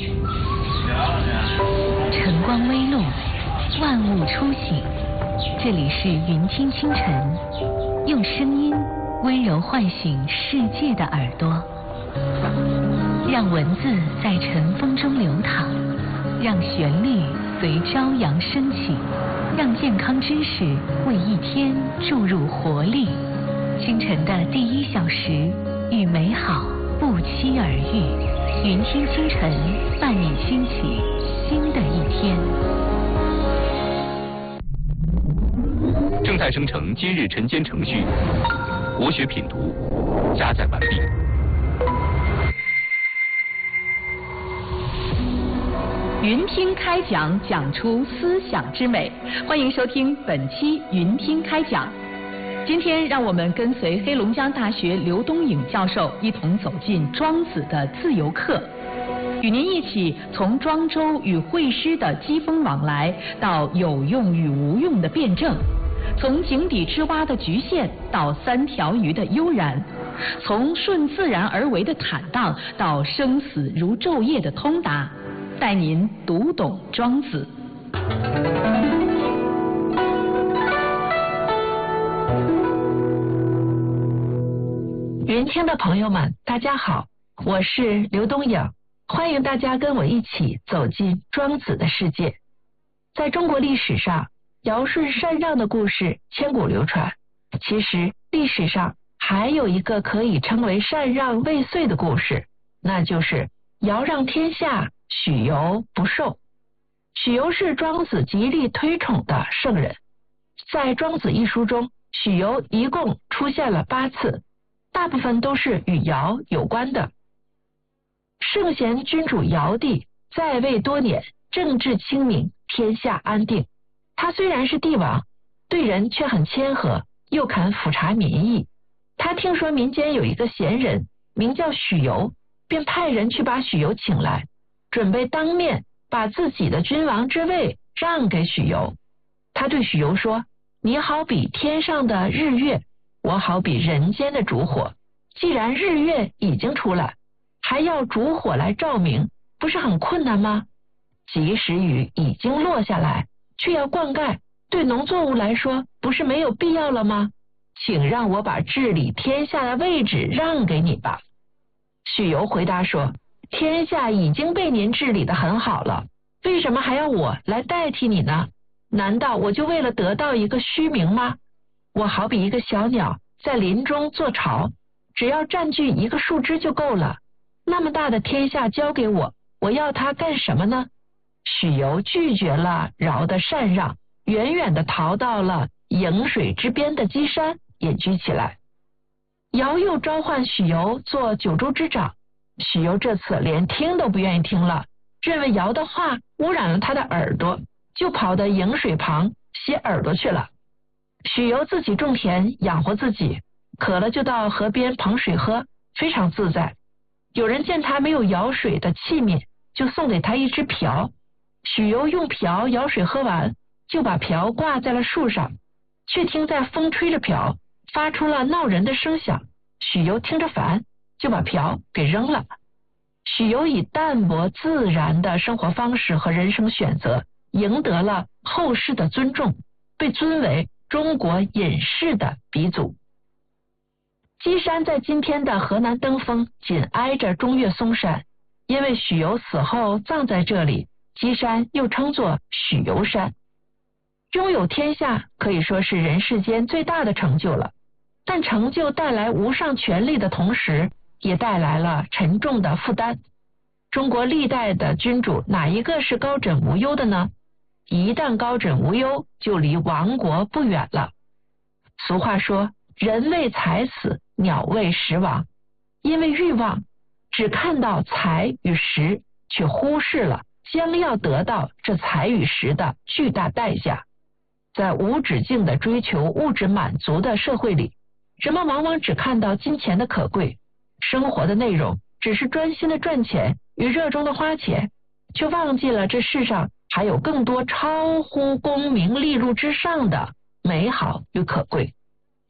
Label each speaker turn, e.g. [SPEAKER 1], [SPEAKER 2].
[SPEAKER 1] 晨光微露，万物初醒。这里是云听清晨，用声音温柔唤醒世界的耳朵，让文字在晨风中流淌，让旋律随朝阳升起，让健康知识为一天注入活力。清晨的第1小时，与美好不期而遇。云听清晨，伴你兴起新的一天。
[SPEAKER 2] 正在生成今日晨间程序，国学品读加载完毕。
[SPEAKER 3] 云听开讲，讲出思想之美。欢迎收听本期云听开讲。今天让我们跟随黑龙江大学刘东颖教授一同走进庄子的自由课，与您一起从庄周与惠施的机锋往来，到有用与无用的辩证，从井底之蛙的局限到3条鱼的悠然，从顺自然而为的坦荡到生死如昼夜的通达，带您读懂庄子。
[SPEAKER 4] 云听的朋友们，大家好，我是刘东颖，欢迎大家跟我一起走进庄子的世界。在中国历史上，尧舜禅让的故事千古流传。其实历史上还有一个可以称为禅让未遂的故事，那就是尧让天下，许由不受。许由是庄子极力推崇的圣人，在《庄子》一书中，许由一共出现了8次，大部分都是与尧有关的。圣贤君主尧帝在位多年，政治清明，天下安定。他虽然是帝王，对人却很谦和，又肯抚察民意。他听说民间有一个贤人名叫许由，便派人去把许由请来，准备当面把自己的君王之位让给许由。他对许由说：你好比天上的日月，我好比人间的烛火，既然日月已经出来，还要烛火来照明，不是很困难吗？即使雨已经落下来，却要灌溉，对农作物来说不是没有必要了吗？请让我把治理天下的位置让给你吧。许由回答说：天下已经被您治理得很好了，为什么还要我来代替你呢？难道我就为了得到一个虚名吗？我好比一个小鸟在林中做巢，只要占据一个树枝就够了。那么大的天下交给我，我要它干什么呢？许由拒绝了尧的禅让，远远地逃到了颍水之边的箕山隐居起来。尧又召唤许由做九州之长，许由这次连听都不愿意听了，认为尧的话污染了他的耳朵，就跑到颍水旁洗耳朵去了。许由自己种田养活自己，渴了就到河边捧水喝，非常自在。有人见他没有舀水的器皿，就送给他一只瓢。许由用瓢舀水喝完，就把瓢挂在了树上，却听在风吹着瓢，发出了闹人的声响。许由听着烦，就把瓢给扔了。许由以淡泊自然的生活方式和人生选择，赢得了后世的尊重，被尊为中国隐士的鼻祖。箕山在今天的河南登封，紧挨着中岳嵩山，因为许由死后葬在这里，箕山又称作许由山。拥有天下可以说是人世间最大的成就了，但成就带来无上权力的同时，也带来了沉重的负担。中国历代的君主哪一个是高枕无忧的呢？一旦高枕无忧，就离亡国不远了。俗话说，人为财死，鸟为食亡。因为欲望，只看到财与食，却忽视了将要得到这财与食的巨大代价。在无止境的追求物质满足的社会里，人们往往只看到金钱的可贵，生活的内容只是专心的赚钱与热衷的花钱，却忘记了这世上还有更多超乎功名利禄之上的美好与可贵。